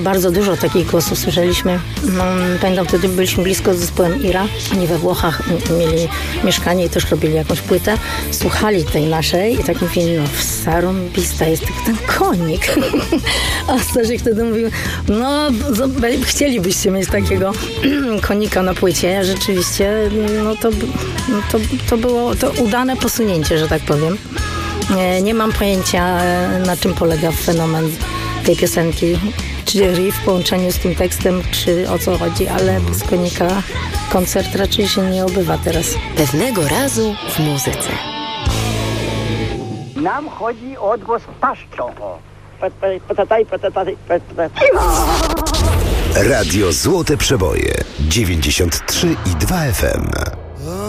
Bardzo dużo takich głosów słyszeliśmy. Pamiętam, wtedy byliśmy blisko z zespołem Ira. Oni we Włochach mieli mieszkanie i też robili jakąś płytę. Słuchali tej naszej i tak mówili, no zarąbista jest tylko ten konik. A starzy wtedy mówił, no chcielibyście mieć takiego konika na płycie. Rzeczywiście, to było to udane posunięcie, że tak powiem. Nie mam pojęcia, na czym polega fenomen tej piosenki, czy riff w połączeniu z tym tekstem, czy o co chodzi, ale bez konika koncert raczej się nie obywa teraz. Pewnego razu w muzyce. Nam chodzi o odgłos paszczą. Radio Złote Przeboje 93,2 FM.